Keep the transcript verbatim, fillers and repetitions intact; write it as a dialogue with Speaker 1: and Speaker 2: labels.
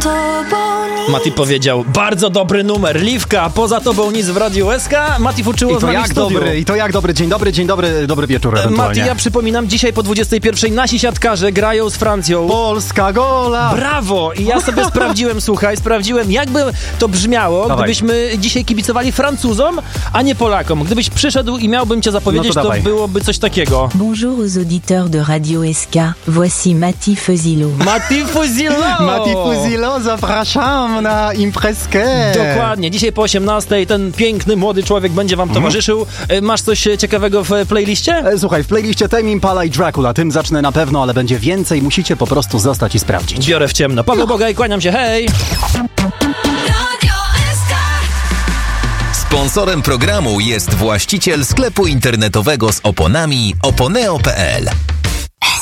Speaker 1: Mati powiedział, bardzo dobry numer, Liwka, poza tobą nic w Radiu S K. Mati uczyło z nami w studiu.
Speaker 2: Dobry, I to jak dobry, dzień dobry, dzień dobry, dobry wieczór ewentualnie.
Speaker 1: Mati, ja przypominam, dzisiaj po dwudziestej pierwszej nasi siatkarze grają z Francją.
Speaker 2: Polska gola!
Speaker 1: Brawo! I ja sobie sprawdziłem, słuchaj, sprawdziłem, jakby to brzmiało,
Speaker 2: dawaj.
Speaker 1: Gdybyśmy dzisiaj kibicowali Francuzom, a nie Polakom. Gdybyś przyszedł i miałbym cię zapowiedzieć,
Speaker 2: no to,
Speaker 1: to byłoby coś takiego.
Speaker 3: Bonjour aux auditeurs de Radio S K, voici Mati Fuzilo.
Speaker 1: Mati Fuzilo!
Speaker 2: Mati Fuzilo, zapraszam na imprezkę!
Speaker 1: Dokładnie, dzisiaj po osiemnastej ten piękny, młody człowiek będzie wam towarzyszył. Mm. Masz coś ciekawego w playliście?
Speaker 2: Słuchaj, w playliście Tame Impala i Dracula, tym zacznę na pewno, ale będzie więcej, musicie po prostu zostać i sprawdzić.
Speaker 1: Biorę w ciemno. Paweł Bogaj, kłaniam się, hej!
Speaker 4: Sponsorem programu jest właściciel sklepu internetowego z oponami oponeo kropka p l.